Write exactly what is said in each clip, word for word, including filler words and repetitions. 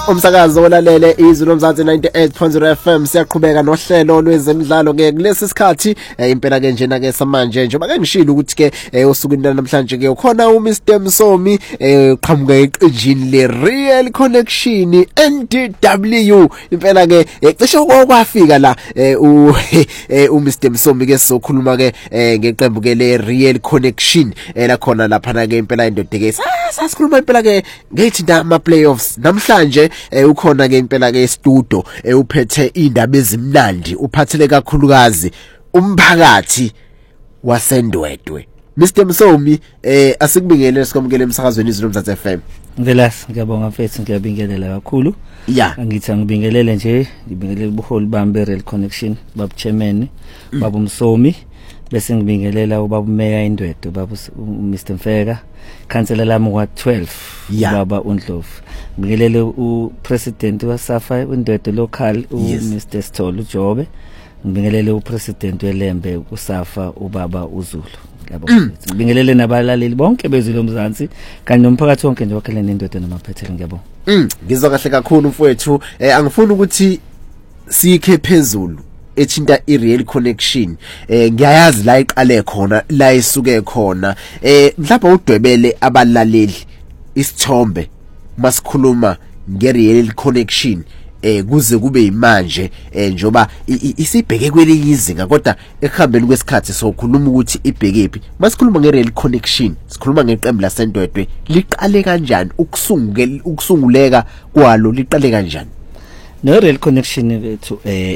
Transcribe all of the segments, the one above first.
Umsakazo olalele izwi lomzansi ninety-eight point zero F M siyaqhubeka nohlelo lwezemidlalo ke kulesi sikhathi impela ke njena ke samanje njengoba ke ngishilo ukuthi ke osukwini namhlanje ke ukhona u Mister Msomi uqhamuka eqinjini le Real Connection N D W impela ke cishe okwafika la u u Mister Msomi ke sokhuluma ke ngeqembu ke le Real Connection la khona lapha na ke impela indodeke sasikhuluma impela ke ngethi ama playoffs namhlanje ukhona ke impela ke studio uphethe indaba ezimnandi uphathele kakhulukazi umphakathi wasendwedwe. Mister Msomi eh asikubingelele sikomkele emsakazweni izwi lomzansi F M. Ngelas ngiyabonga mfethu ngiyabingelela kakhulu. Yeah. Angithi ngibingelele nje ngibingelele ubuholi bami Real Connection babu chairman babu Msomi bese ngibingelela ubaba Meya Indwedo babu Mister Mfeka councilor lami wa twelve baba uNdlovu ngibingelele u president wa Safa Indwedo local u Mister Sithole uJobe ngibingelele u president weLembe uSafa ubaba uZulu. Ngibingelele nabalaleli bonke bezwi lomzansi kanye nomphakathi wonke nje wakhelene indwedo namaphethelo ngiyabonga. Mm ngizwa kahle kakhulu mfowethu eh angifuni ukuthi sikhe phezulu ethinta iReal Connection eh ngiyayazi la iqale khona la isuke khona eh mhlawumbe udwebele abalaleli isithombe masikhuluma ngeReal Connection eh kuze kube imanje eh njoba isibheke kwelinye izinga kodwa ekuhambeni kwesikhathi sokhuluma ukuthi ibhekephi masikhuluma ngeReal Connection sikhuluma ngeqembu lasendwedwe liqale kanjani ukusungula ukusunguleka kwalo liqale kanjani no Real Connection bethu eh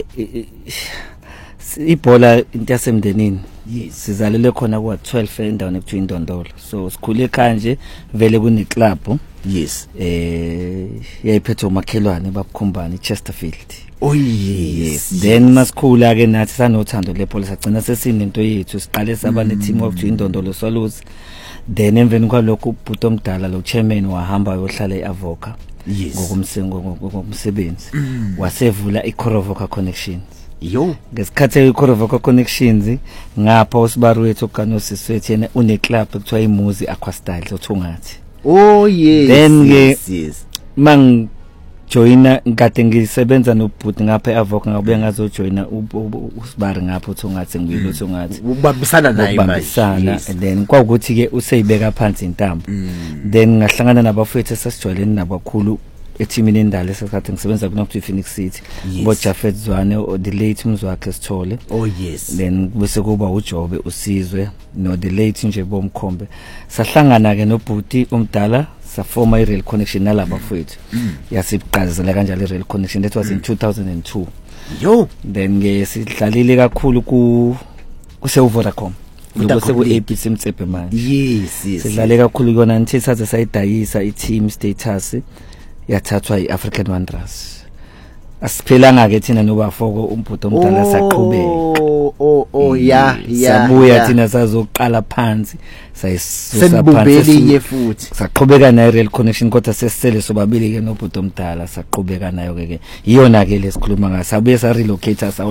ibhola into yasemndenini sizalele khona kwa twelve endaweni between Ndondolo so sikhule kanje vele kune club yes eh yayiphethe umakhelwane babukhombani Chesterfield. Oh yes, yes. Then masikhula ke nathi sanothando lephola sagcina sesinento yethu siqale saba ne team between Ndondolo Swallows then emveni kwalokho ubhuto omdala lo chairman wahamba yohlala eAvoca ngokumsengo ngokumsebenzi wasevula iKhorovoka Connections. Yo ngesikhathi iKhorovoka Connections ngapha uSibaru wethu okanosisi wethu yena une club ekuthiwa iMuzi Aquastyle othungathi. Oh yes, then yes, yes. Mang joina ngade ngisebenza nobhuti ngapha eAvoca ngabuye ngazojoina uSibaru ngapha uthungathi ngiyilo uthungathi ubambisana naye manje and then kwaukuthi ke useyibeka phansi intambo then ngahlangana nabafethu esasijwayeleni nabakhulu eteamini endala esikhathi ngisebenza kunokuthi Phoenix City bo Jafet Zwane o the late Mzwakhe Sithole. Oh yes, then bese kuba uJobe uSizwe no the late nje bomkhombe sahlangana ke nobhuti omdala safoma iReal Connection nalaba fethu yasiqazela kanjalo iReal Connection that was in two thousand two. Yo then ke sidlalile kakhulu ku kuse Vodacom lokuse ku A B C Mtsephe manje. Yes yes, sidlale kakhulu kona nithi saze sayidayisa i-team status yathathwa iAfrican Wanderers. Asiphelanga ke thina nobafoko umbhudo omdala saqhubeka. Oh oh yeah yeah. Sabuya thina sazoqala phansi sayisusa phansi futhi. Saqhubeka nayo Real Connection kodwa sesisele sobabili ke nobhudo omdala saqhubeka nayo ke iyona ke lesikhuluma ngayo sabuye sa relocate